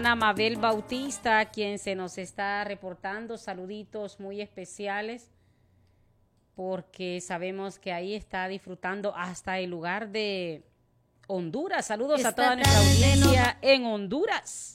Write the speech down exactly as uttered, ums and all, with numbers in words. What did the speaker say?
Ana Mabel Bautista, quien se nos está reportando saluditos muy especiales, porque sabemos que ahí está disfrutando hasta el lugar de Honduras. Saludos a toda nuestra audiencia en Honduras.